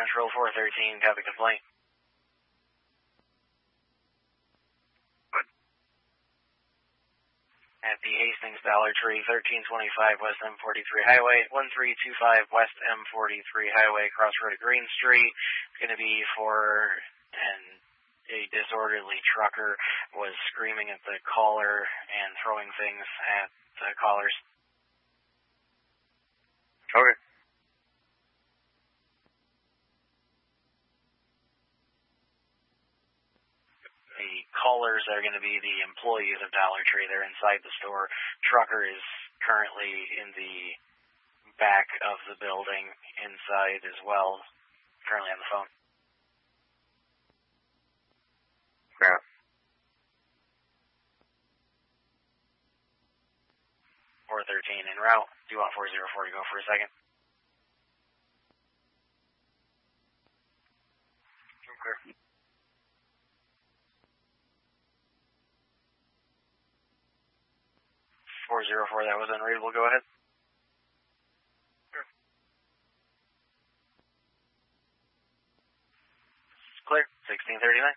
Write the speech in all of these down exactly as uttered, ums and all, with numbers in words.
Central four thirteen, copy complaint. At the Hastings Dollar Tree, thirteen twenty-five West M forty-three Highway, one three two five West M forty-three Highway, crossroad of Green Street. It's going to be for an, a disorderly trucker was screaming at the caller and throwing things at the callers. Okay. The callers are going to be the employees of Dollar Tree. They're inside the store. Trucker is currently in the back of the building inside as well, currently on the phone. Yeah. four thirteen en route. Do you want four zero four to go for a second? Okay. four zero four, that was unreadable. Go ahead. Sure. Clear. sixteen thirty-nine.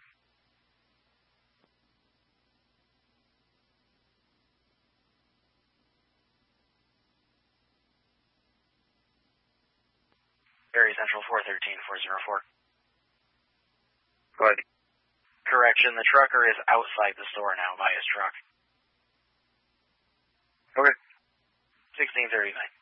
Very Central four thirteen, four zero four. Go ahead. Correction, the trucker is outside the store now by his truck. Okay. sixteen thirty-nine.